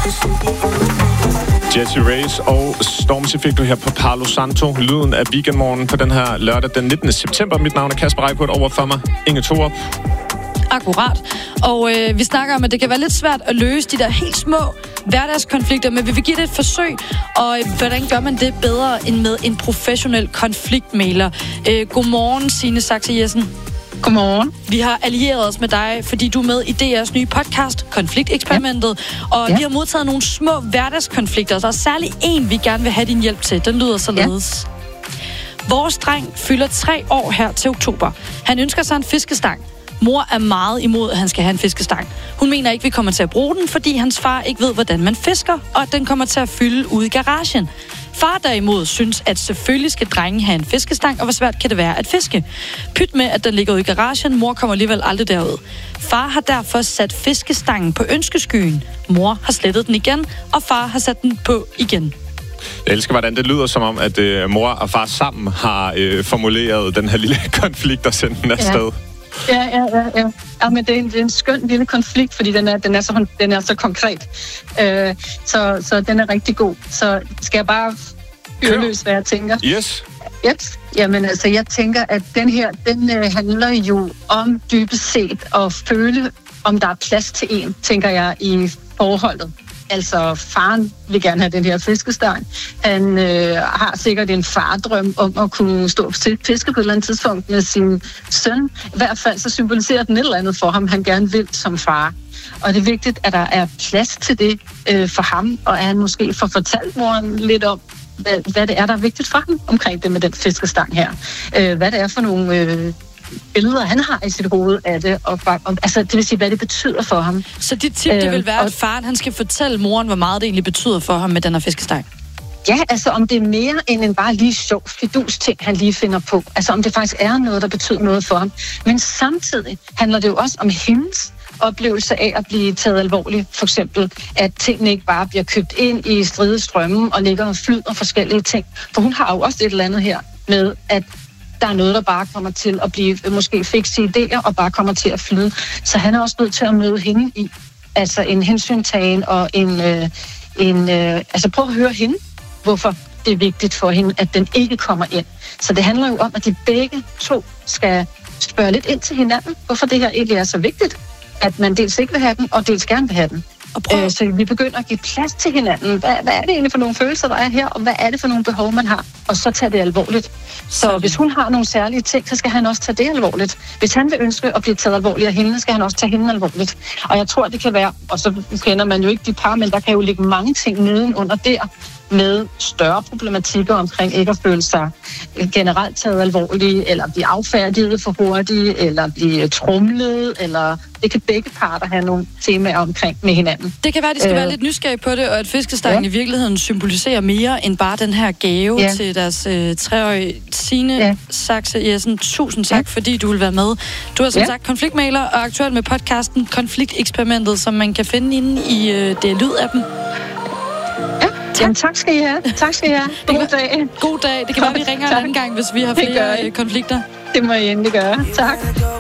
Jessie Reyez og Stormzy fik du her på Palo Santo. Lyden af weekendmorgen på den her lørdag den 19. september. Mit navn er Kasper Reichert, over for mig Inge Thorup. Akkurat. Og vi snakker om, at det kan være lidt svært at løse de der helt små hverdagskonflikter, men vi vil give det et forsøg. Og hvordan gør man det bedre end med en professionel konfliktmægler? Godmorgen, Signe Saxe Jessen. Godmorgen. Vi har allieret os med dig, fordi du er med i DR's nye podcast, Konflikteksperimentet. Ja. Og vi har modtaget nogle små hverdagskonflikter. Der er særlig en, vi gerne vil have din hjælp til. Den lyder således. Ja. Vores dreng fylder 3 år her til oktober. Han ønsker sig en fiskestang. Mor er meget imod, at han skal have en fiskestang. Hun mener ikke, vi kommer til at bruge den, fordi hans far ikke ved, hvordan man fisker, og at den kommer til at fylde ude i garagen. Far derimod synes, at selvfølgelig skal drengen have en fiskestang, og hvor svært kan det være at fiske. Pyt med, at den ligger ude i garagen. Mor kommer alligevel aldrig derud. Far har derfor sat fiskestangen på ønskeskyen. Mor har slettet den igen, og far har sat den på igen. Jeg elsker, hvordan det lyder som om, at mor og far sammen har formuleret den her lille konflikt og sendt den afsted. Ja, men det er en skøn lille konflikt, fordi den er så konkret. Så den er rigtig god. Så skal jeg bare løse, hvad jeg tænker? Yes. Jamen altså, jeg tænker, at den handler jo om dybest set at føle, om der er plads til en, tænker jeg, i forholdet. Altså, faren vil gerne have den her fiskestang. Han har sikkert en fardrøm om at kunne stå til fiske på et eller andet tidspunkt med sin søn. I hvert fald så symboliserer den et eller andet for ham, han gerne vil som far. Og det er vigtigt, at der er plads til det for ham, og at han måske får fortalt moren lidt om, hvad det er, der er vigtigt for ham omkring det med den fiskestang her. Hvad det er for nogle billeder, han har i sit hoved af det, og altså, det vil sige, hvad det betyder for ham. Så dit tip, det vil være, at faren han skal fortælle moren, hvor meget det egentlig betyder for ham med den her fiskestang? Ja, altså om det er mere end en bare lige sjov fidus ting, han lige finder på. Altså om det faktisk er noget, der betyder noget for ham. Men samtidig handler det jo også om hendes oplevelse af at blive taget alvorligt. For eksempel, at tingene ikke bare bliver købt ind i stride strømme og ligger og flyder forskellige ting. For hun har jo også et eller andet her med, at der er noget, der bare kommer til at blive måske fikse idéer og bare kommer til at flyde. Så han er også nødt til at møde hende i altså en hensyntagen og altså prøv at høre hende, hvorfor det er vigtigt for hende, at den ikke kommer ind. Så det handler jo om, at de begge to skal spørge lidt ind til hinanden, hvorfor det her egentlig er så vigtigt, at man dels ikke vil have den, og dels gerne vil have den. Så vi begynder at give plads til hinanden. Hvad er det egentlig for nogle følelser, der er her, og hvad er det for nogle behov, man har? Og så tager det alvorligt. Så hvis hun har nogle særlige ting, så skal han også tage det alvorligt. Hvis han vil ønske at blive taget alvorligt af hende, skal han også tage hende alvorligt. Og jeg tror, det kan være, og så kender man jo ikke de par, men der kan jo ligge mange ting nedenunder der, med større problematikker omkring ikke at føle sig generelt taget alvorligt, eller blive affærdiget for hurtigt, eller blive tromlet, eller det kan begge parter have nogle temaer omkring med hinanden. Det kan være, at de skal være lidt nysgerrige på det, og at fiskestangen i virkeligheden symboliserer mere end bare den her gave til deres 3-årige Signe Saxe Jessen. Tusind tak, fordi du vil være med. Du er som sagt konfliktmægler og aktuel med podcasten Konflikteksperimentet, som man kan finde inde i DLyd-appen. Jamen, tak skal I have. God dag. God dag. Det kan være, vi ringer en anden gang, hvis vi har flere konflikter. Det må I endelig gøre. Tak.